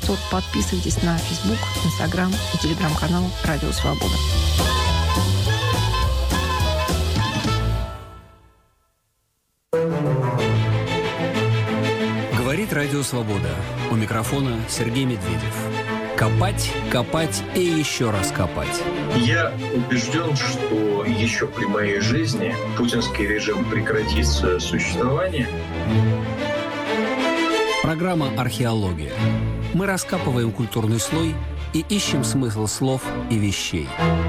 что подписывайтесь на Facebook, Instagram и Telegram-канал «Радио Свобода». Говорит Радио Свобода. У микрофона Сергей Медведев. Копать, копать и еще раз копать. Я убежден, что еще при моей жизни путинский режим прекратит свое существование. Программа «Археология». Мы раскапываем культурный слой и ищем смысл слов и вещей.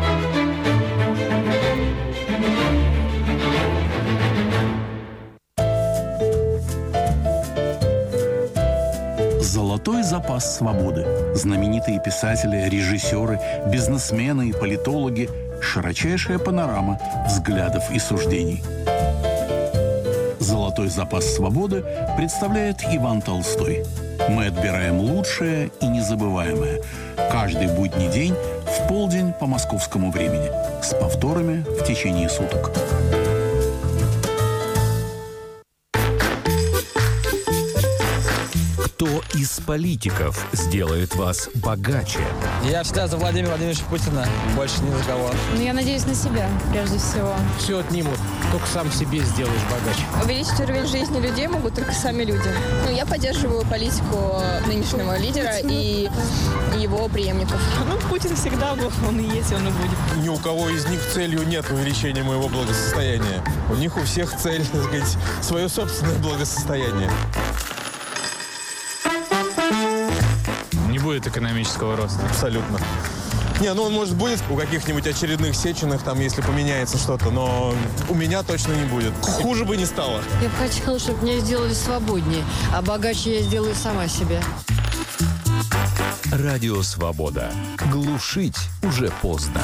Золотой запас свободы. Знаменитые писатели, режиссеры, бизнесмены и политологи. Широчайшая панорама взглядов и суждений. Золотой запас свободы представляет Иван Толстой. Мы отбираем лучшее и незабываемое. Каждый будний день в полдень по московскому времени. С повторами в течение суток. Кто из политиков сделает вас богаче? Я всегда за Владимира Владимировича Путина, больше ни за кого. Я надеюсь на себя, прежде всего. Все отнимут, только сам себе сделаешь богаче. Увеличить уровень жизни людей могут только сами люди. Я поддерживаю политику нынешнего лидера и его преемников. Путин всегда был, он и есть, он и будет. Ни у кого из них целью нет увеличения моего благосостояния. У них у всех цель, так сказать, свое собственное благосостояние. Не будет экономического роста. Абсолютно. Он, может, будет у каких-нибудь очередных Сеченых, там, если поменяется что-то, но у меня точно не будет. Хуже бы не стало. Я бы хотела, чтобы меня сделали свободнее, а богаче я сделаю сама себе. Радио Свобода. Глушить уже поздно.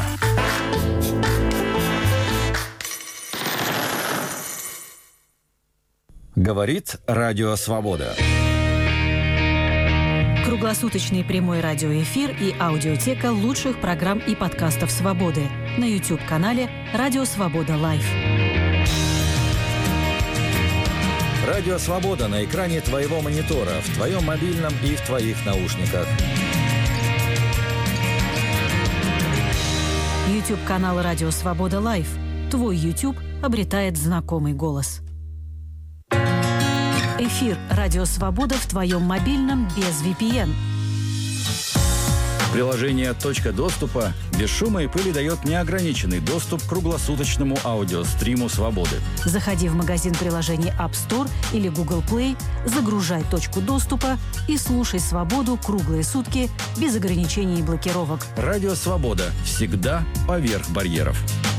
Говорит Радио Свобода. Круглосуточный прямой радиоэфир и аудиотека лучших программ и подкастов «Свободы» на YouTube-канале «Радио Свобода Лайв». Радио Свобода на экране твоего монитора, в твоем мобильном и в твоих наушниках. YouTube-канал «Радио Свобода Лайв». Твой YouTube обретает знакомый голос. Эфир «Радио Свобода» в твоем мобильном без VPN. Приложение «Точка доступа» без шума и пыли дает неограниченный доступ к круглосуточному аудиостриму «Свободы». Заходи в магазин приложений App Store или Google Play, загружай «Точку доступа» и слушай «Свободу» круглые сутки без ограничений и блокировок. Радио «Свобода» всегда поверх барьеров.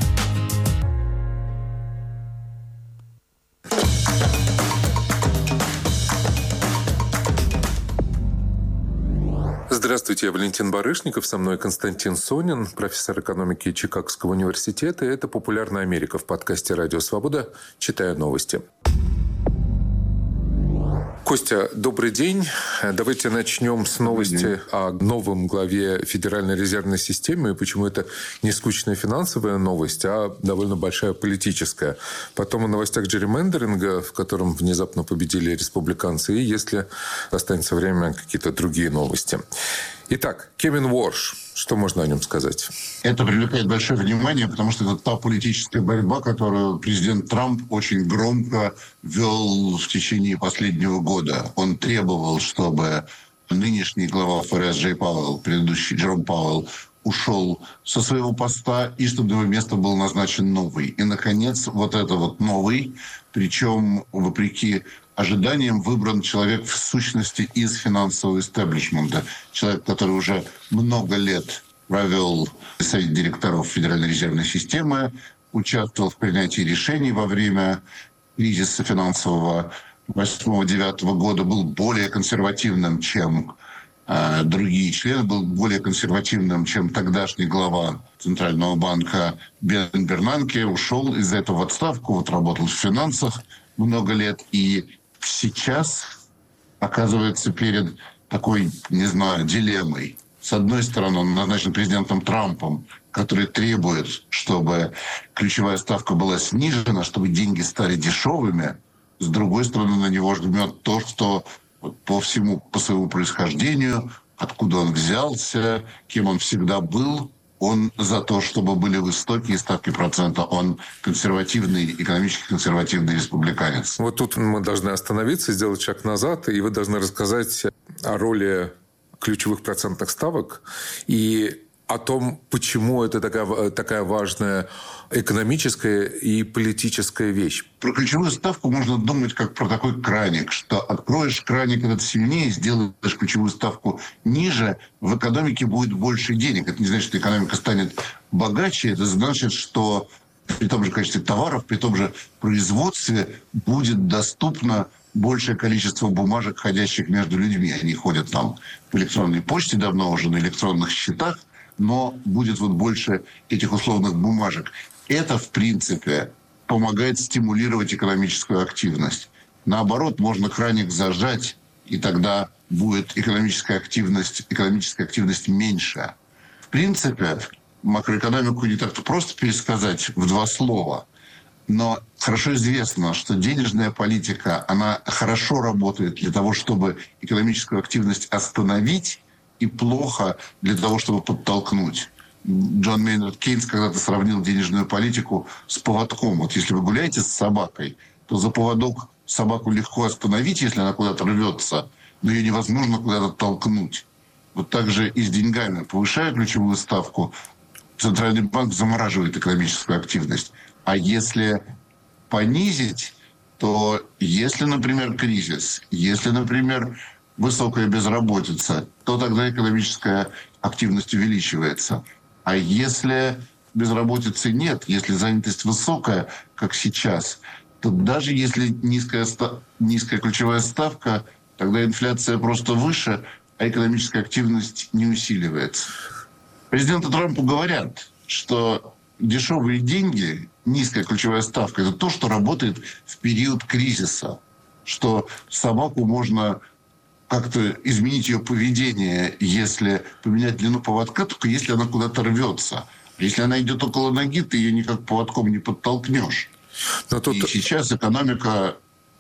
Здравствуйте, я Валентин Барышников, со мной Константин Сонин, профессор экономики Чикагского университета. И это «Популярная Америка» в подкасте «Радио Свобода». Читаю новости. Костя, добрый день. Давайте начнем с новости о новом главе Федеральной резервной системы. И почему это не скучная финансовая новость, а довольно большая политическая. Потом о новостях джерримендеринга, в котором внезапно победили республиканцы. И, если останется время, какие-то другие новости. Итак, Кевин Уорш. Что можно о нем сказать? Это привлекает большое внимание, потому что это та политическая борьба, которую президент Трамп очень громко вел в течение последнего года. Он требовал, чтобы нынешний глава ФРС Джей Пауэлл, предыдущий Джером Пауэлл, ушел со своего поста, и чтобы на его место был назначен новый. И, наконец, вот это вот новый, причем, вопреки ожиданиям, выбран человек в сущности из финансового истеблишмента. Человек, который уже много лет провел в Совете директоров Федеральной резервной системы, участвовал в принятии решений во время кризиса финансового 2008-2009 года, был более консервативным, чем другие члены, был более консервативным, чем тогдашний глава Центрального банка Бен Бернанке, ушел из этого в отставку, вот работал в финансах много лет, и сейчас оказывается перед такой, не знаю, дилеммой. С одной стороны, он назначен президентом Трампом, который требует, чтобы ключевая ставка была снижена, чтобы деньги стали дешевыми. С другой стороны, на него жмет то, что по своему происхождению откуда он взялся, кем он всегда был. Он за то, чтобы были высокие ставки процента. Он консервативный, экономически консервативный республиканец. Вот тут мы должны остановиться, сделать шаг назад, и вы должны рассказать о роли ключевых процентных ставок и о том, почему это такая важная экономическая и политическая вещь. Про ключевую ставку можно думать как про такой краник, что откроешь краник этот сильнее, сделаешь ключевую ставку ниже, в экономике будет больше денег. Это не значит, что экономика станет богаче, это значит, что при том же количестве товаров, при том же производстве будет доступно большее количество бумажек, ходящих между людьми. Они ходят там по электронной почте давно уже, на электронных счетах, но будет вот больше этих условных бумажек. Это, в принципе, помогает стимулировать экономическую активность. Наоборот, можно краник зажать, и тогда будет экономическая активность меньше. В принципе, макроэкономику не так-то просто пересказать в два слова. Но хорошо известно, что денежная политика, она хорошо работает для того, чтобы экономическую активность остановить, и плохо для того, чтобы подтолкнуть. Джон Мейнард Кейнс когда-то сравнил денежную политику с поводком. Вот если вы гуляете с собакой, то за поводок собаку легко остановить, если она куда-то рвется, но ее невозможно куда-то толкнуть. Вот так же и с деньгами. Повышая ключевую ставку, Центральный банк замораживает экономическую активность. А если понизить, то если, например, кризис, если, например, высокая безработица, то тогда экономическая активность увеличивается. А если безработицы нет, если занятость высокая, как сейчас, то даже если низкая ключевая ставка, тогда инфляция просто выше, а экономическая активность не усиливается. Президенту Трампу говорят, что дешевые деньги, низкая ключевая ставка – это то, что работает в период кризиса, что собаку можно как-то изменить ее поведение, если поменять длину поводка, только если она куда-то рвется. Если она идет около ноги, ты ее никак поводком не подтолкнешь. И сейчас экономика,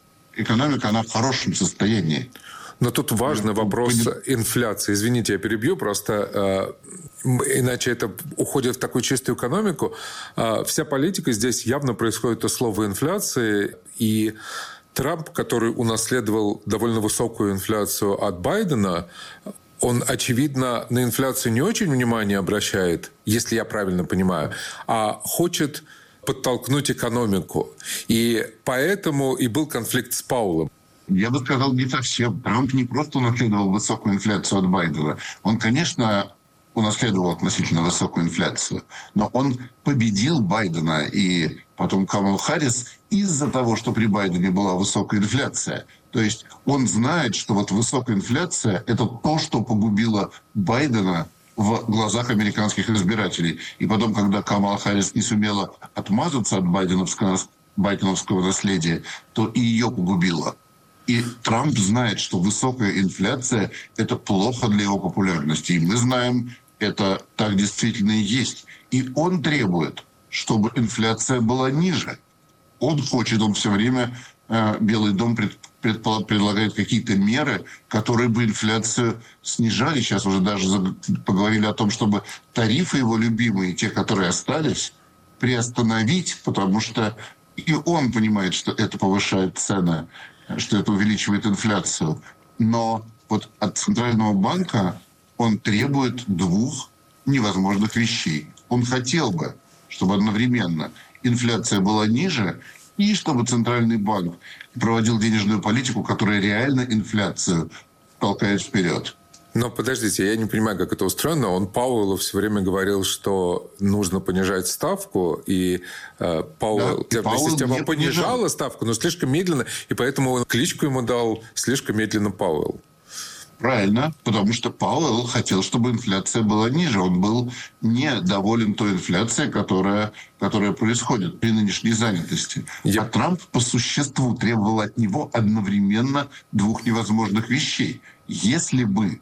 она в хорошем состоянии. Но тут важный вопрос инфляции. Извините, я перебью, просто иначе это уходит в такую чистую экономику. Вся политика здесь явно происходит от слова инфляции, и Трамп, который унаследовал довольно высокую инфляцию от Байдена, он, очевидно, на инфляцию не очень внимание обращает, если я правильно понимаю, а хочет подтолкнуть экономику. И поэтому и был конфликт с Пауэллом. Я бы сказал, не совсем. Трамп не просто унаследовал высокую инфляцию от Байдена. Он, конечно, унаследовал относительно высокую инфляцию, но он победил Байдена и потом Камалу Харрис из-за того, что при Байдене была высокая инфляция. То есть он знает, что вот высокая инфляция – это то, что погубило Байдена в глазах американских избирателей. И потом, когда Камала Харрис не сумела отмазаться от байденовского наследия, то и ее погубило. И Трамп знает, что высокая инфляция – это плохо для его популярности. И мы знаем, это так действительно и есть. И он требует, чтобы инфляция была ниже. Он все время, Белый дом предлагает какие-то меры, которые бы инфляцию снижали. Сейчас уже даже поговорили о том, чтобы тарифы его любимые, те, которые остались, приостановить, потому что и он понимает, что это повышает цены, что это увеличивает инфляцию. Но вот от Центрального банка он требует двух невозможных вещей. Он хотел бы, чтобы одновременно инфляция была ниже, и чтобы Центральный банк проводил денежную политику, которая реально инфляцию толкает вперед. Но подождите, я не понимаю, как это устроено. Он Пауэллу все время говорил, что нужно понижать ставку, и Пауэлл, система понижала ставку, но слишком медленно, и поэтому он кличку ему дал «слишком медленно Пауэлл». Правильно, потому что Пауэлл хотел, чтобы инфляция была ниже. Он был недоволен той инфляцией, которая происходит при нынешней занятости. А Трамп по существу требовал от него одновременно двух невозможных вещей. Если бы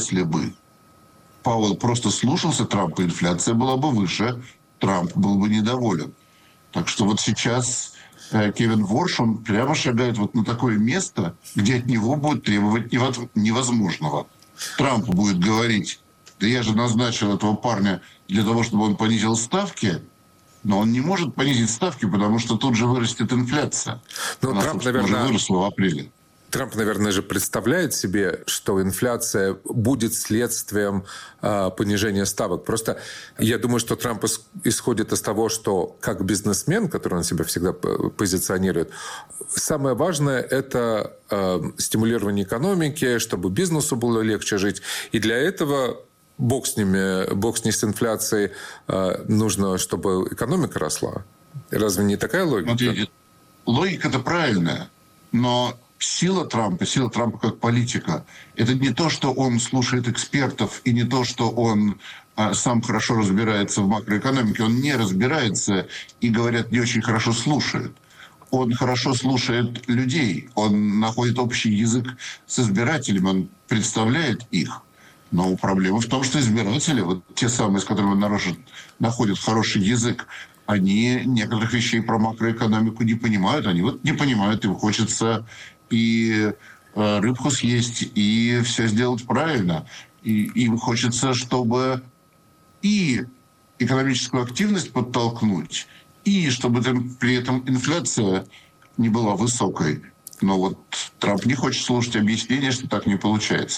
Пауэлл просто слушался Трампа, инфляция была бы выше, Трамп был бы недоволен. Так что вот сейчас Кевин Ворш, он прямо шагает вот на такое место, где от него будут требовать невозможного. Трамп будет говорить: да я же назначил этого парня для того, чтобы он понизил ставки, но он не может понизить ставки, потому что тут же вырастет инфляция. Ну, она, Трамп, наверное, уже выросла в апреле. Трамп, наверное, же представляет себе, что инфляция будет следствием понижения ставок. Просто я думаю, что Трамп исходит из того, что как бизнесмен, который он себя всегда позиционирует, самое важное – это стимулирование экономики, чтобы бизнесу было легче жить. И для этого бог с с инфляцией, нужно, чтобы экономика росла. Разве не такая логика? Смотрите, логика-то правильная, но сила Трампа как политика, это не то, что он слушает экспертов, и не то, что он сам хорошо разбирается в макроэкономике. Он не разбирается и, говорят, не очень хорошо слушает. Он хорошо слушает людей, он находит общий язык с избирателями, он представляет их. Но проблема в том, что избиратели, вот те самые, с которыми он находит хороший язык, они некоторых вещей про макроэкономику не понимают. Они вот не понимают, им хочется и рыбку съесть, и все сделать правильно. И им хочется, чтобы и экономическую активность подтолкнуть, и чтобы при этом инфляция не была высокой. Но вот Трамп не хочет слушать объяснения, что так не получается.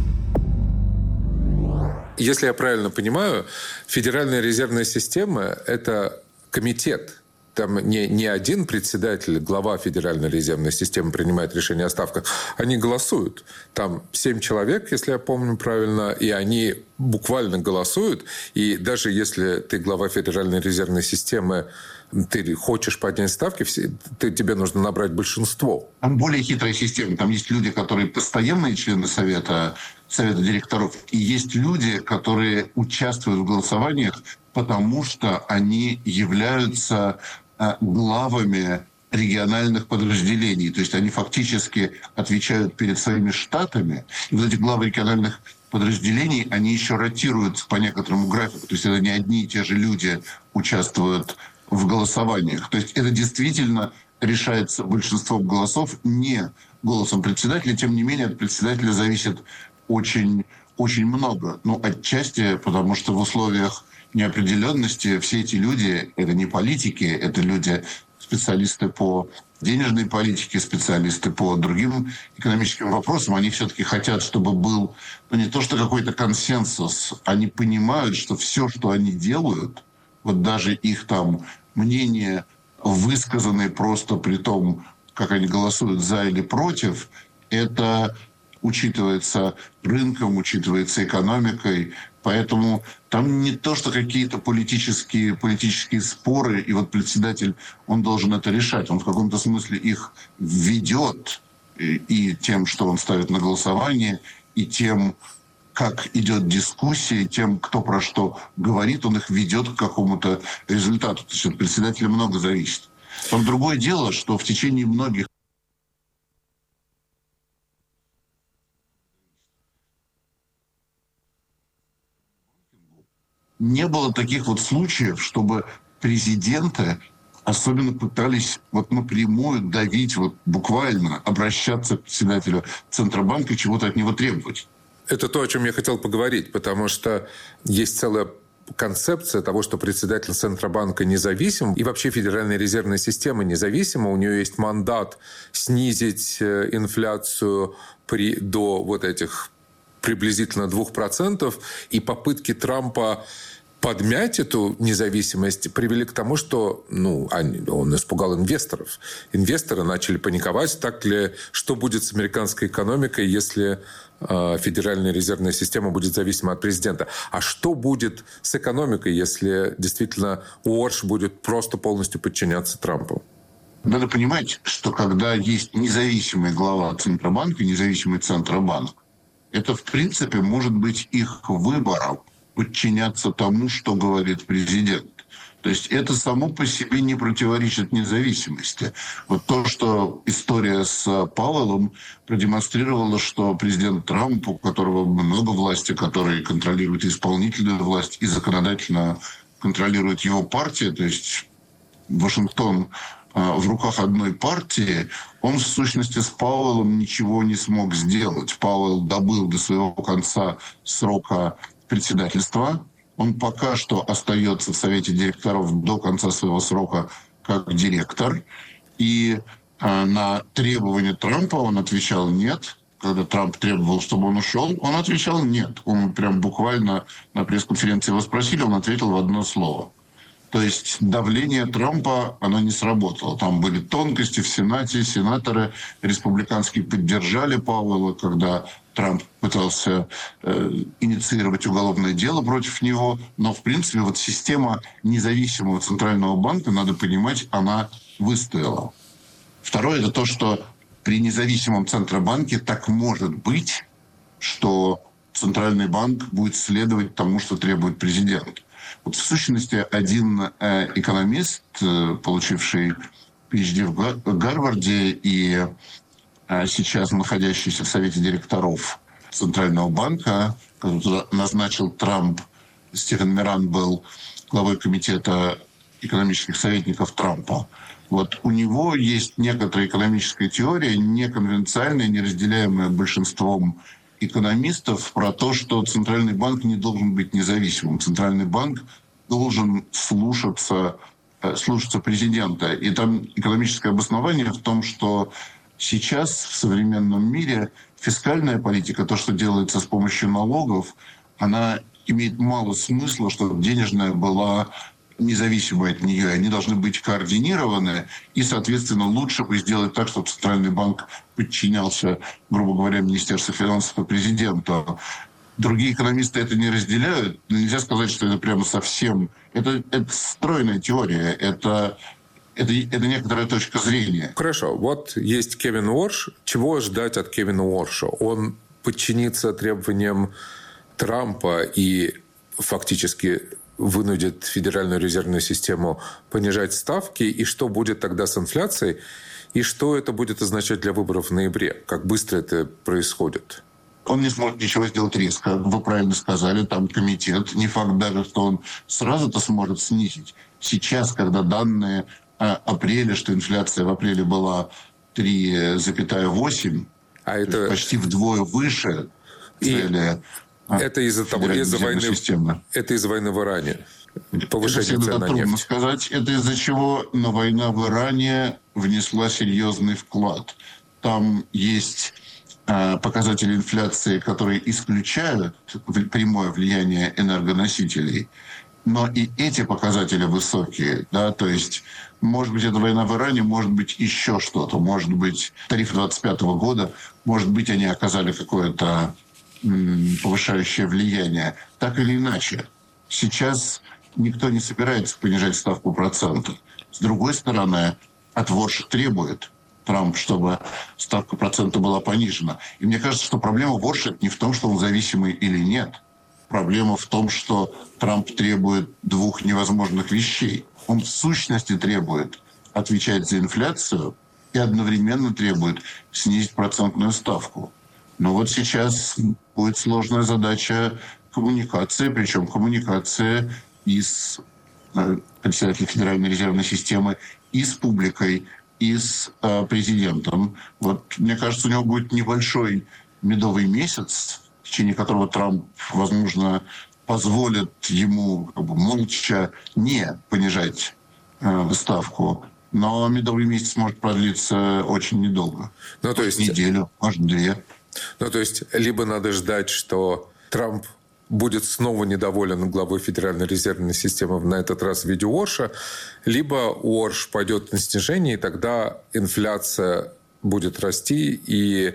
Если я правильно понимаю, Федеральная резервная система – это комитет. Там не один председатель, глава Федеральной резервной системы принимает решение о ставках. Они голосуют. Там 7 человек, если я помню правильно, и они буквально голосуют. И даже если ты глава Федеральной резервной системы, ты хочешь поднять ставки, тебе нужно набрать большинство. Там более хитрая система. Там есть люди, которые постоянные члены совета директоров, и есть люди, которые участвуют в голосованиях, потому что они являются главами региональных подразделений. То есть они фактически отвечают перед своими штатами. И вот эти главы региональных подразделений, они еще ротируются по некоторому графику. То есть это не одни и те же люди участвуют в голосованиях. То есть это действительно решается большинством голосов, не голосом председателя. Тем не менее, от председателя зависит очень, очень много. Ну, отчасти, потому что в условиях неопределенности все эти люди — это не политики, это люди, специалисты по денежной политике, специалисты по другим экономическим вопросам. Они все-таки хотят, чтобы был, не то что какой-то консенсус, они понимают, что все, что они делают, вот даже их там мнения, высказанные просто при том, как они голосуют за или против, это учитывается рынком, учитывается экономикой. Поэтому там не то, что какие-то политические споры, и вот председатель, он должен это решать. Он в каком-то смысле их ведет и тем, что он ставит на голосование, и тем, как идет дискуссия, и тем, кто про что говорит, он их ведет к какому-то результату. То есть от председателя много зависит. Там другое дело, что в течение многих не было таких вот случаев, чтобы президенты особенно пытались вот напрямую давить, вот буквально обращаться к председателю Центробанка и чего-то от него требовать. Это то, о чем я хотел поговорить, потому что есть целая концепция того, что председатель Центробанка независим, и вообще Федеральная резервная система независима. У нее есть мандат снизить инфляцию до вот этих приблизительно 2%, и попытки Трампа подмять эту независимость привели к тому, что он испугал инвесторов. Инвесторы начали паниковать. Что будет с американской экономикой, если Федеральная резервная система будет зависима от президента? А что будет с экономикой, если действительно Уорш будет просто полностью подчиняться Трампу? Надо понимать, что когда есть независимый глава Центробанка, независимый Центробанк, это, в принципе, может быть их выбором подчиняться тому, что говорит президент. То есть это само по себе не противоречит независимости. Вот то, что история с Пауэллом продемонстрировала, что президент Трамп, у которого много власти, который контролирует исполнительную власть и законодательно контролирует его партия, то есть Вашингтон в руках одной партии, он в сущности с Пауэллом ничего не смог сделать. Пауэлл добыл до своего конца срока председательства. Он пока что остается в Совете директоров до конца своего срока как директор. И на требования Трампа он отвечал «нет». Когда Трамп требовал, чтобы он ушел, он отвечал «нет». Он прям буквально на пресс-конференции его спросили, он ответил в одно слово. То есть давление Трампа, оно не сработало. Там были тонкости в Сенате. Сенаторы республиканские поддержали Пауэлла, когда Трамп пытался инициировать уголовное дело против него. Но, в принципе, вот система независимого центрального банка, надо понимать, она выстояла. Второе – это то, что при независимом Центробанке так может быть, что Центральный банк будет следовать тому, что требует президент. Вот в сущности, один экономист, получивший PhD в Гарварде и сейчас находящийся в Совете директоров Центрального банка, который туда назначил Трамп, Стивен Миран был главой комитета экономических советников Трампа. Вот у него есть некоторая экономическая теория, неконвенциальная, неразделяемая большинством экономистов, про то, что Центральный банк не должен быть независимым. Центральный банк должен слушаться президента. И там экономическое обоснование в том, что сейчас в современном мире фискальная политика, то, что делается с помощью налогов, она имеет мало смысла, чтобы денежная была независимой от нее. Они должны быть координированы, и, соответственно, лучше бы сделать так, чтобы Центральный банк подчинялся, грубо говоря, Министерству финансов и президенту. Другие экономисты это не разделяют. Но нельзя сказать, что это прямо совсем... Это стройная теория, это некоторая точка зрения. Хорошо, вот есть Кевин Уорш. Чего ждать от Кевина Уорша? Он подчинится требованиям Трампа и фактически вынудит Федеральную резервную систему понижать ставки, и что будет тогда с инфляцией, и что это будет означать для выборов в ноябре, как быстро это происходит? Он не сможет ничего сделать резко. Вы правильно сказали, там комитет. Не факт даже, что он сразу-то сможет снизить. Сейчас, когда данные апреля, что инфляция в апреле была 3,8, это почти вдвое выше цели. Это из-за войны в Иране. Повышение цен на нефть. Трудно сказать. Это из-за чего война в Иране внесла серьезный вклад. Там есть показатели инфляции, которые исключают прямое влияние энергоносителей. Но и эти показатели высокие. Да? То есть, может быть, это война в Иране, может быть, еще что-то. Может быть, тариф 2025 года, может быть, они оказали какое-то повышающее влияние. Так или иначе, сейчас никто не собирается понижать ставку процента. С другой стороны, от Уорша требует Трамп, чтобы ставка процента была понижена. И мне кажется, что проблема Уорша не в том, что он зависимый или нет. Проблема в том, что Трамп требует двух невозможных вещей. Он в сущности требует отвечать за инфляцию и одновременно требует снизить процентную ставку. Но вот сейчас будет сложная задача коммуникации, причем коммуникация и с председателем Федеральной резервной системы, и с публикой, и с президентом. Вот, мне кажется, у него будет небольшой медовый месяц, в течение которого Трамп, возможно, позволит ему молча не понижать ставку. Но медовый месяц может продлиться очень недолго. Ну, то есть неделю, может, 2. Ну, то есть, либо надо ждать, что Трамп будет снова недоволен главой Федеральной резервной системы, на этот раз в виде Уорша, либо Уорш пойдет на снижение, и тогда инфляция будет расти, и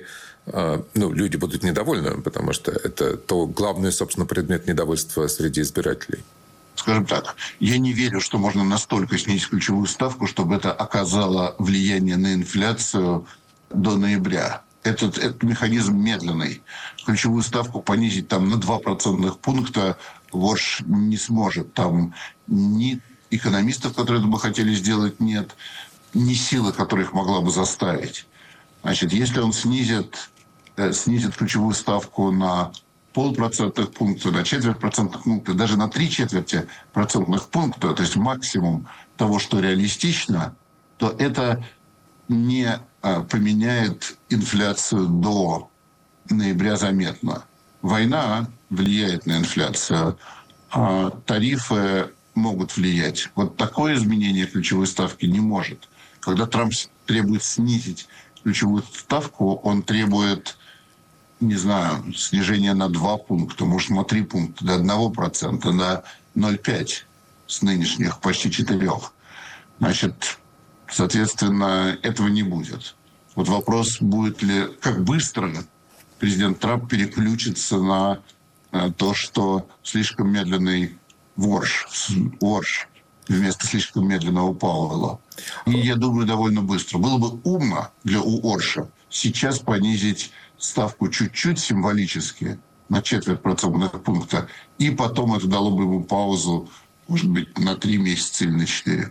люди будут недовольны, потому что это главный, собственно, предмет недовольства среди избирателей. Скажем так, я не верю, что можно настолько снизить ключевую ставку, чтобы это оказало влияние на инфляцию до ноября. Этот механизм медленный. Ключевую ставку понизить там на 2 процентных пункта Уорш не сможет. Там ни экономистов, которые это бы хотели сделать, нет, ни силы, которых могла бы заставить. Значит, если он снизит ключевую ставку на 0,5% пункта, на 0,25% пункта, даже на 0,75% пункта, то есть максимум того, что реалистично, то это не поменяет инфляцию до ноября заметно. Война влияет на инфляцию, а тарифы могут влиять. Вот такое изменение ключевой ставки не может. Когда Трамп требует снизить ключевую ставку, он требует, не знаю, снижения на 2 пункта, может, на 3 пункта, до 1%, на 0,5 с нынешних почти 4. Значит, соответственно, этого не будет. Вот вопрос, будет ли, как быстро президент Трамп переключится на то, что слишком медленный Ворш вместо слишком медленного Пауэлла. И я думаю, довольно быстро. Было бы умно для Уорша сейчас понизить ставку чуть-чуть символически на 0,25% пункта, и потом это дало бы ему паузу, может быть, на 3 месяца или на 4.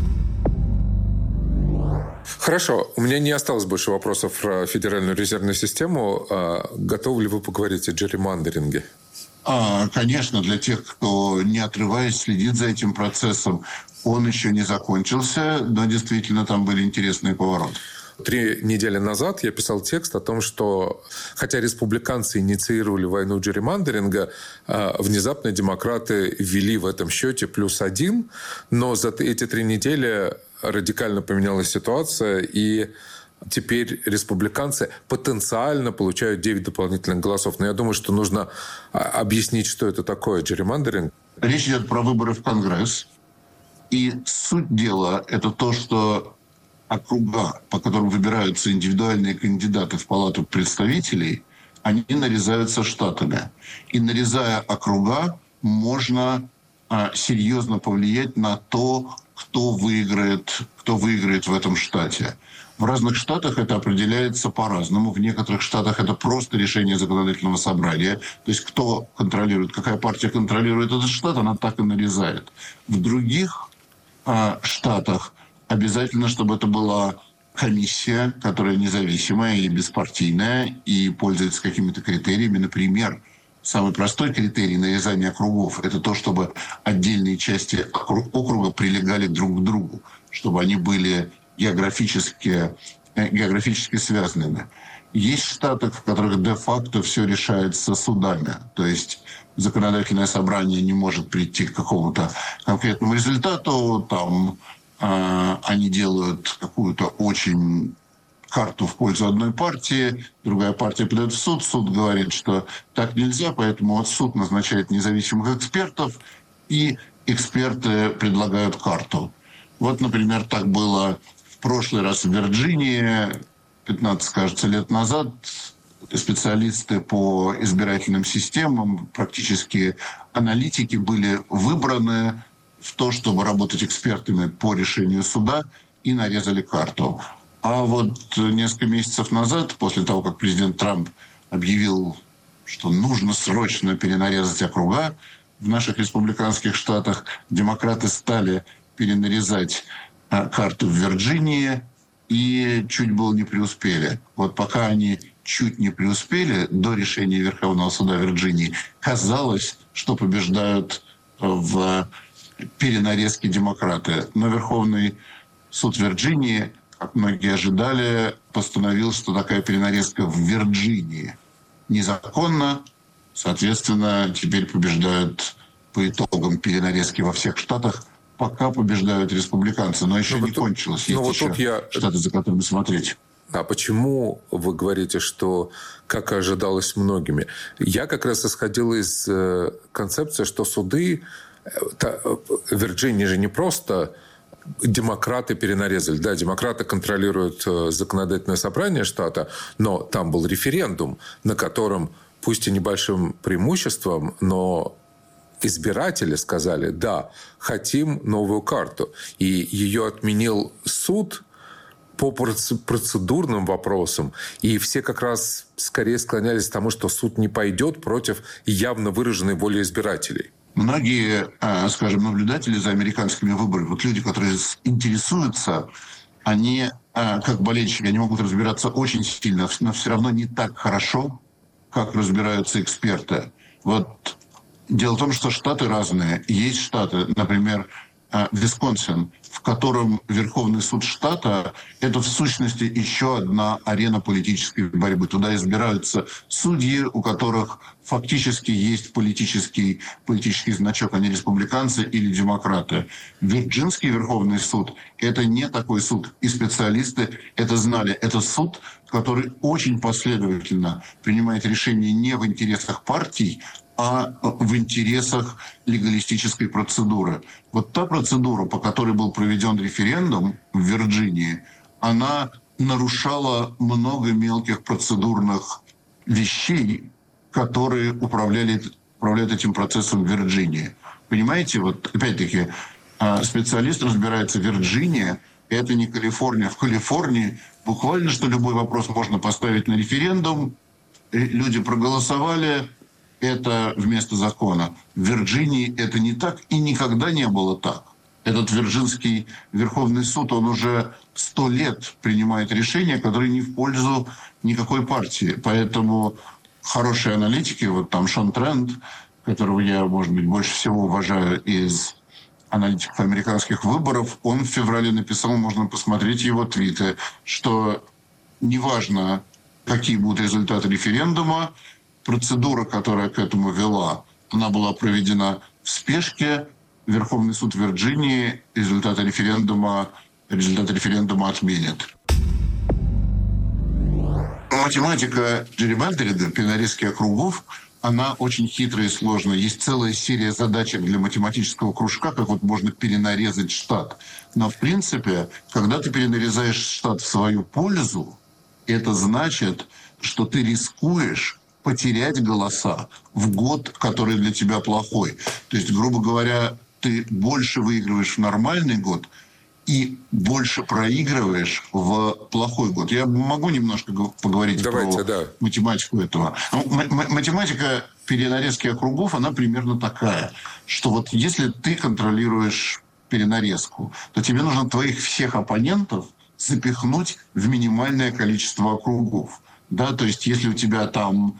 Хорошо. У меня не осталось больше вопросов про Федеральную резервную систему. Готовы ли вы поговорить о джерримандеринге? Конечно, для тех, кто, не отрываясь, следит за этим процессом, он еще не закончился, но действительно там были интересные повороты. 3 недели назад я писал текст о том, что хотя республиканцы инициировали войну джерримандеринга, внезапно демократы ввели в этом счете +1, но за эти 3 недели радикально поменялась ситуация, и теперь республиканцы потенциально получают 9 дополнительных голосов. Но я думаю, что нужно объяснить, что это такое джерримандеринг. Речь идет про выборы в Конгресс. И суть дела – это то, что округа, по которым выбираются индивидуальные кандидаты в Палату представителей, они нарезаются штатами. И нарезая округа, можно серьезно повлиять на то, кто выиграет в этом штате. В разных штатах это определяется по-разному. В некоторых штатах это просто решение законодательного собрания. То есть кто контролирует, какая партия контролирует этот штат, она так и нарезает. В других штатах обязательно, чтобы это была комиссия, которая независимая и беспартийная, и пользуется какими-то критериями. Например, самый простой критерий нарезания округов – это то, чтобы отдельные части округа прилегали друг к другу, чтобы они были географически связанными. Есть штаты, в которых де-факто все решается судами. То есть законодательное собрание не может прийти к какому-то конкретному результату. Там они делают какую-то очень карту в пользу одной партии, другая партия подает в суд, суд говорит, что так нельзя, поэтому суд назначает независимых экспертов, и эксперты предлагают карту. Вот, например, так было в прошлый раз в Вирджинии, 15, кажется, лет назад. Специалисты по избирательным системам, практически аналитики, были выбраны в то, чтобы работать экспертами по решению суда, и нарезали карту. А вот несколько месяцев назад, после того, как президент Трамп объявил, что нужно срочно перенарезать округа, в наших республиканских штатах демократы стали перенарезать карту в Вирджинии и чуть было не преуспели. Вот пока они чуть не преуспели, до решения Верховного суда Вирджинии, казалось, что побеждают в перенарезке демократы. Но Верховный суд Вирджинии, как многие ожидали, постановил, что такая перенарезка в Вирджинии незаконна. Соответственно, теперь побеждают по итогам перенарезки во всех штатах, пока побеждают республиканцы. Но еще не кончилось. Есть еще штаты, за которыми смотреть. А почему вы говорите, что, как и ожидалось многими? Я как раз исходил из концепции, что суды... Вирджинии же не просто демократы перенарезали. Да, демократы контролируют законодательное собрание штата, но там был референдум, на котором, пусть и небольшим преимуществом, но избиратели сказали, да, хотим новую карту. И ее отменил суд по процедурным вопросам. И все как раз скорее склонялись к тому, что суд не пойдет против явно выраженной воли избирателей. Многие, скажем, наблюдатели за американскими выборами, вот люди, которые интересуются, они, как болельщики, они могут разбираться очень сильно, но все равно не так хорошо, как разбираются эксперты. Вот дело в том, что штаты разные. Есть штаты, например, Висконсин, в котором Верховный суд штата – это в сущности еще одна арена политической борьбы. Туда избираются судьи, у которых фактически есть политический значок, они республиканцы или демократы. Вирджинский Верховный суд – это не такой суд. И специалисты это знали. Это суд, который очень последовательно принимает решения не в интересах партий, а в интересах легалистической процедуры. Вот та процедура, по которой был проведен референдум в Вирджинии, она нарушала много мелких процедурных вещей, которые управляют этим процессом в Вирджинии. Понимаете, вот опять-таки специалист разбирается в Вирджинии, это не Калифорния. В Калифорнии буквально что любой вопрос можно поставить на референдум, люди проголосовали, это вместо закона. В Вирджинии это не так и никогда не было так. Этот Вирджинский Верховный суд, он уже 100 лет принимает решения, которые не в пользу никакой партии. Поэтому хорошие аналитики, вот там Шон Трент, которого я, может быть, больше всего уважаю из аналитиков американских выборов, он в феврале написал, можно посмотреть его твиты, что неважно, какие будут результаты референдума, процедура, которая к этому вела, она была проведена в спешке. Верховный суд Вирджинии результаты референдума отменит. Математика джеррибандеринга, пенорезки округов, она очень хитрая и сложная. Есть целая серия задачек для математического кружка, как вот можно перенарезать штат. Но, в принципе, когда ты перенарезаешь штат в свою пользу, это значит, что ты рискуешь потерять голоса в год, который для тебя плохой. То есть, грубо говоря, ты больше выигрываешь в нормальный год и больше проигрываешь в плохой год. Я могу немножко поговорить про математику этого. Математика перенарезки округов, она примерно такая, что вот если ты контролируешь перенарезку, то тебе нужно твоих всех оппонентов запихнуть в минимальное количество округов. Да, то есть если у тебя там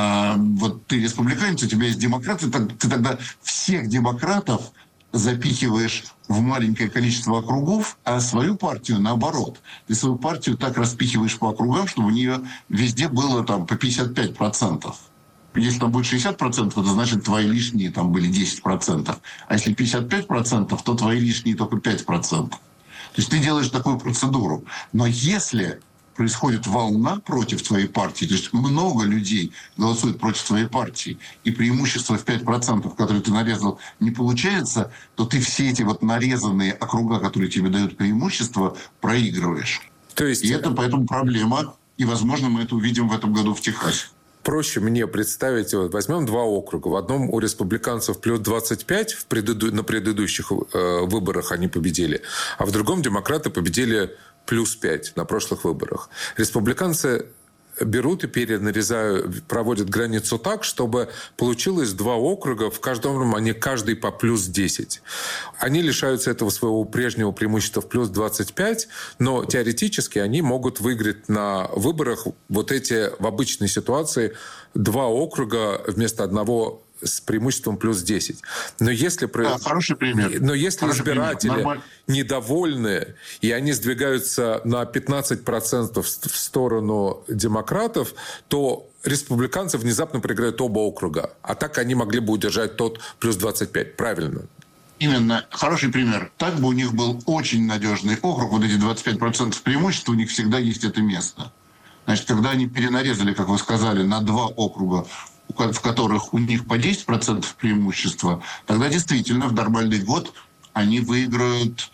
вот ты республиканец, у тебя есть демократы, ты тогда всех демократов запихиваешь в маленькое количество округов, а свою партию наоборот. Ты свою партию так распихиваешь по округам, чтобы у нее везде было там по 55%. Если там будет 60%, это значит, твои лишние там были 10%. А если 55%, то твои лишние только 5%. То есть ты делаешь такую процедуру. Но если происходит волна против твоей партии, то есть много людей голосуют против твоей партии, и преимущество в 5%, которые ты нарезал, не получается, то ты все эти вот нарезанные округа, которые тебе дают преимущество, проигрываешь. То есть... И это поэтому проблема, и, возможно, мы это увидим в этом году в Техасе. Проще мне представить, вот, возьмем два округа. В одном у республиканцев плюс 25 на предыдущих выборах они победили, а в другом демократы победили плюс 5 на прошлых выборах. Республиканцы берут и перенарезают, проводят границу так, чтобы получилось два округа, в каждом они каждый по плюс 10. Они лишаются этого своего прежнего преимущества в плюс 25, но теоретически они могут выиграть на выборах вот эти в обычной ситуации два округа вместо одного с преимуществом плюс 10. Но если, хороший пример. Но если избиратели недовольны, и они сдвигаются на 15% в сторону демократов, то республиканцы внезапно проиграют оба округа. А так они могли бы удержать тот плюс 25. Правильно. Именно. Хороший пример. Так бы у них был очень надежный округ, вот эти 25% преимущества, у них всегда есть это место. Значит, когда они перенарезали, как вы сказали, на два округа, в которых у них по 10% преимущества, тогда действительно в нормальный год они выиграют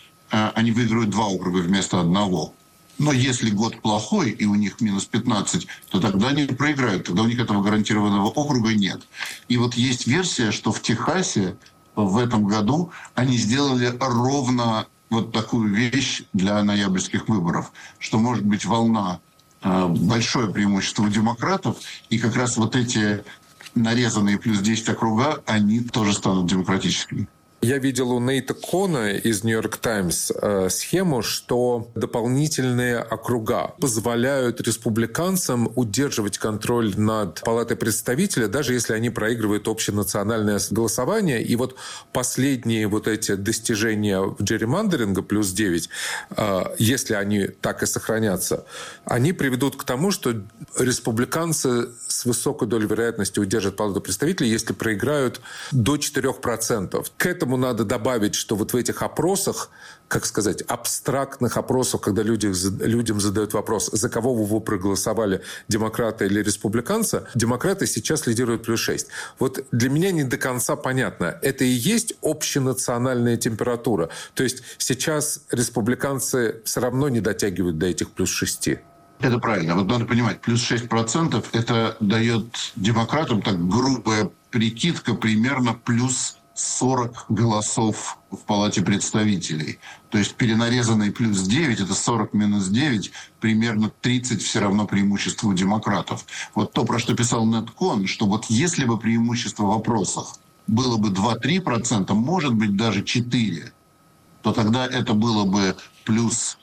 два округа вместо одного. Но если год плохой и у них минус 15, то тогда они проиграют. Тогда у них этого гарантированного округа нет. И вот есть версия, что в Техасе в этом году они сделали ровно вот такую вещь для ноябрьских выборов, что может быть волна, большое преимущество у демократов, и как раз вот эти нарезанные плюс 10 округа, они тоже станут демократическими. Я видел у Нейта Кона из New York Times схему, что дополнительные округа позволяют республиканцам удерживать контроль над Палатой представителей, даже если они проигрывают общенациональное голосование. И вот последние вот эти достижения джерримандеринга плюс 9, если они так и сохранятся, они приведут к тому, что республиканцы с высокой долей вероятности удержат Палату представителей, если проиграют до 4%. К этому надо добавить, что вот в этих опросах, как сказать, абстрактных опросах, когда людям задают вопрос, за кого вы проголосовали, демократа или республиканца, демократы сейчас лидируют плюс 6. Вот для меня не до конца понятно, это и есть общенациональная температура. То есть сейчас республиканцы все равно не дотягивают до этих плюс 6. Это правильно. Вот надо понимать, плюс 6% это дает демократам, так грубая прикидка, примерно плюс 40 голосов в Палате представителей. То есть перенарезанный плюс 9, это 40 минус 9, примерно 30 все равно преимущество у демократов. Вот то, про что писал Нед Кон, что вот если бы преимущество в вопросах было бы 2-3%, может быть даже 4%, то тогда это было бы плюс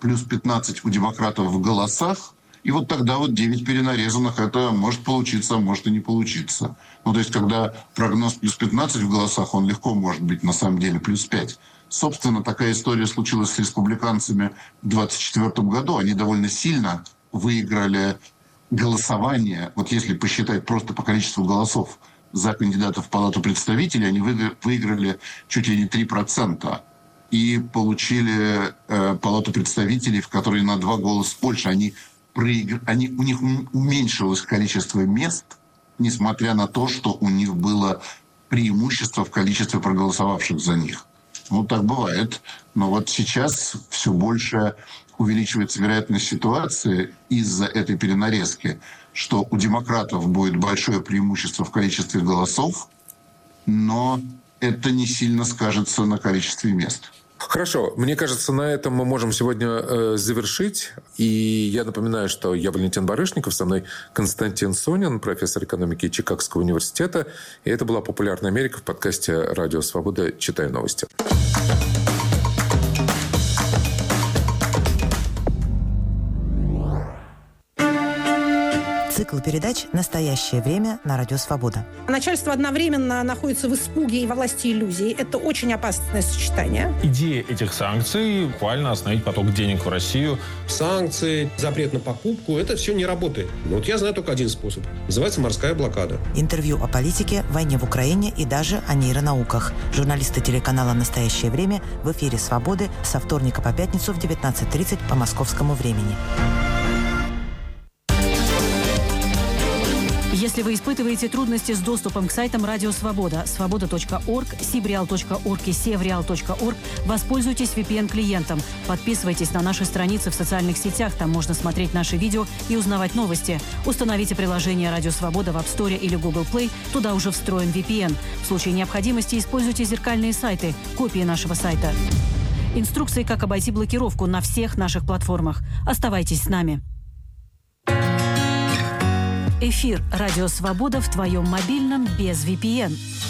15 у демократов в голосах, и вот тогда вот 9 перенарезанных, это может получиться, а может и не получиться. Ну, то есть, когда прогноз плюс 15 в голосах, он легко может быть на самом деле плюс 5. Собственно, такая история случилась с республиканцами в 2024 году. Они довольно сильно выиграли голосование. Вот если посчитать просто по количеству голосов за кандидатов в Палату представителей, они выиграли чуть ли не 3%. И получили Палату представителей, в которой на 2 голоса больше. У них уменьшилось количество мест, несмотря на то, что у них было преимущество в количестве проголосовавших за них. Ну, так бывает. Но вот сейчас все больше увеличивается вероятность ситуации из-за этой перенарезки, что у демократов будет большое преимущество в количестве голосов, но это не сильно скажется на количестве мест. Хорошо. Мне кажется, на этом мы можем сегодня завершить. И я напоминаю, что я Валентин Барышников, со мной Константин Сонин, профессор экономики Чикагского университета. И это была «Популярная Америка» в подкасте «Радио Свобода. Читаю новости». Цикл передач «Настоящее время» на Радио Свобода. Начальство одновременно находится в испуге и во власти иллюзий. Это очень опасное сочетание. Идея этих санкций – буквально остановить поток денег в Россию. Санкции, запрет на покупку – это все не работает. Вот я знаю только один способ. Называется морская блокада. Интервью о политике, войне в Украине и даже о нейронауках. Журналисты телеканала «Настоящее время» в эфире «Свободы» со вторника по пятницу в 19:30 по московскому времени. Если вы испытываете трудности с доступом к сайтам Радио Свобода, свобода.орг, sibreal.org и sevreal.org, воспользуйтесь VPN-клиентом. Подписывайтесь на наши страницы в социальных сетях, там можно смотреть наши видео и узнавать новости. Установите приложение Радио Свобода в App Store или Google Play, туда уже встроен VPN. В случае необходимости используйте зеркальные сайты, копии нашего сайта. Инструкции, как обойти блокировку на всех наших платформах. Оставайтесь с нами. Эфир «Радио Свобода» в твоем мобильном без VPN.